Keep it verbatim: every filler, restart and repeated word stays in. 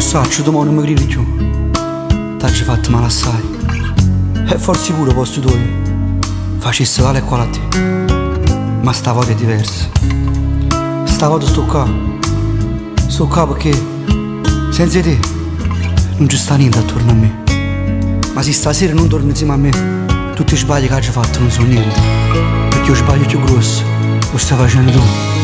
Possaccio, domani non mi gridi più. T'hai fatto male assai. E forse pure posto dove facesse tale e quale a te. Ma stavolta è diverso. Stavolta sto qua. Sto qua perché senza te non ci sta niente attorno a me. Ma se stasera non torni insieme a me, tutti i sbagli che hai fatto non sono niente. Perché io sbaglio più grosso lo stai facendo tu.